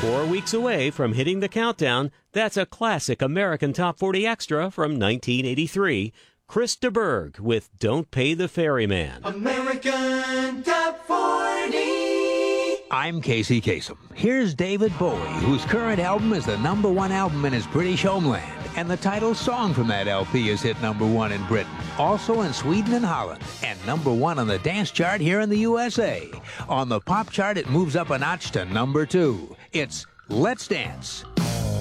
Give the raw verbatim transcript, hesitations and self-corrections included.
four weeks away from hitting the countdown, that's a classic American Top forty extra from nineteen eighty-three. Chris de Burgh with Don't Pay the Ferryman. American Top forty. I'm Casey Kasem. Here's David Bowie, whose current album is the number one album in his British homeland, and the title song from that L P is hit number one in Britain, also in Sweden and Holland, and number one on the dance chart here in the U S A. On the pop chart, it moves up a notch to number two. It's Let's Dance.